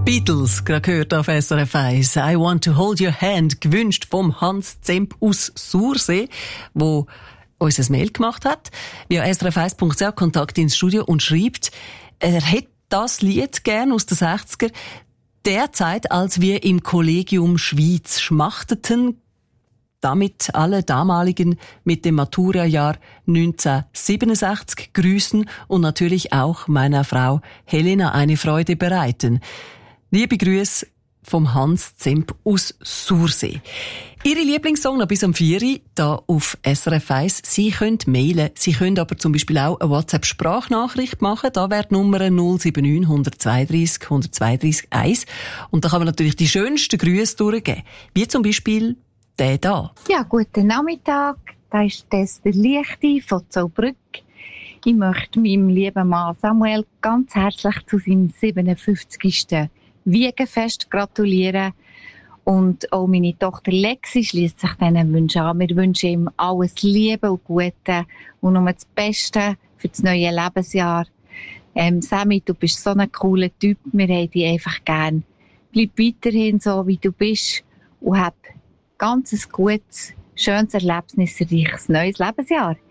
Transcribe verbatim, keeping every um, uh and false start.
Beatles, gerade gehört auf S R F eins. I Want to Hold Your Hand, gewünscht vom Hans Zemp aus Sursee, wo uns ein Mail gemacht hat, via s r f eins punkt c h Kontakt ins Studio und schreibt, er hätte das Lied gern aus den sechziger, der Zeit, als wir im Kollegium Schwyz schmachteten, damit alle damaligen mit dem Matura-Jahr neunzehnhundertsiebenundsechzig grüßen und natürlich auch meiner Frau Helena eine Freude bereiten. Liebe Grüße vom Hans Zemp aus Sursee. Ihre Lieblingssong noch bis am vier Uhr da auf S R F eins. Sie können mailen. Sie können aber zum Beispiel auch eine WhatsApp-Sprachnachricht machen. Da wäre die Nummer null sieben neun, eins zwei drei, eins zwei drei eins. Und da kann man natürlich die schönsten Grüße durchgeben. Wie zum Beispiel der da. Ja, guten Nachmittag. Da ist das der Lichte von Zaubrück. Ich möchte meinem lieben Mann Samuel ganz herzlich zu seinem siebenundfünfzigsten Wiegenfest gratulieren. Und auch meine Tochter Lexi schließt sich diesen Wünschen an. Wir wünschen ihm alles Liebe und Gute und nur das Beste für das neue Lebensjahr. Ähm, Sammy, du bist so ein cooler Typ. Wir haben dich einfach gern. Bleib weiterhin so, wie du bist und hab ganz ein gutes, schönes, erlebnisreiches neues Lebensjahr.